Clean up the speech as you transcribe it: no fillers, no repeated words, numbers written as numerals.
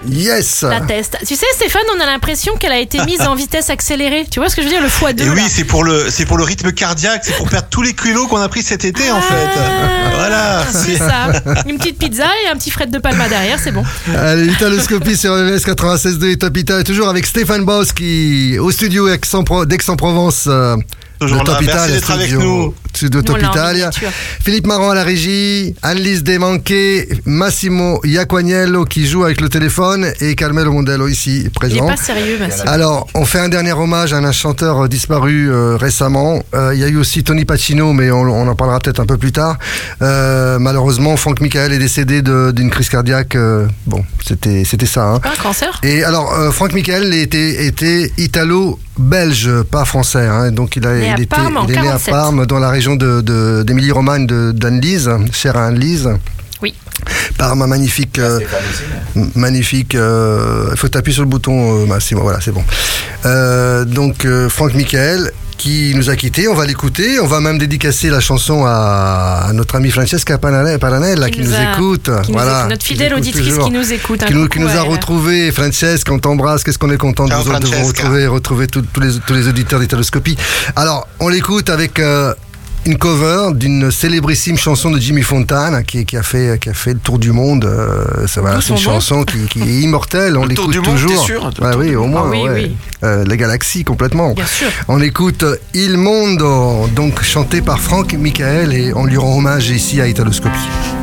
Yes. La test. Tu sais, Stéphane, on a l'impression qu'elle a été mise en vitesse accélérée. Tu vois ce que je veux dire, le x2. Et là. oui, c'est pour le rythme cardiaque, c'est pour perdre tous les kilos qu'on a pris cet été en fait. Voilà. C'est ça. Une petite pizza et un petit fret de palma derrière, c'est bon. Allez, Italoscopie sur MMS 96.2 et Top Italia, toujours avec Stéphane Boss qui au studio d'Aix-en-Provence. Toujours de Top là. Merci Italia, d'être avec studio nous. de Top Voilà, en Italia. miniature. Philippe Marron à la régie, Annelise Desmanquet, Massimo Iaquagnello qui joue avec le téléphone et Carmelo Mondello ici Il est présent. pas sérieux, Massimo. Alors, on fait un dernier hommage à un chanteur disparu récemment. Il y a eu aussi Tony Pacino, mais on en parlera peut-être un peu plus tard. Malheureusement, Franck Michael est décédé d'une crise cardiaque. Bon, c'était ça. Hein. Pas un cancer. Et alors, Franck Michael était italo-belge, pas français. Hein. Donc, il est né à Parme, dans la région d'Émilie-Romagne d'Annelise, chère à Annelise. Oui. Parme, magnifique. Magnifique. Il faut taper sur le bouton, Massimo. Voilà, c'est bon. Donc, Franck Michael, qui nous a quittés. On va l'écouter. On va même dédicacer la chanson à notre amie Francesca Paranella qui nous écoute. Voilà. Notre fidèle auditrice qui nous écoute. Qui nous a retrouvés. Francesca, on t'embrasse. Qu'est-ce qu'on est content de vous retrouver tous les auditeurs d'Italoscopie. Alors, on l'écoute avec une cover d'une célébrissime chanson de Jimmy Fontana qui a fait le tour du monde. C'est une chanson qui est immortelle. On l'écoute toujours. Sûr, oui, au moins. Oui. La galaxie complètement. Bien sûr. On écoute Il Mondo, donc chanté par Franck Michael, et on lui rend hommage ici à Italoscopie.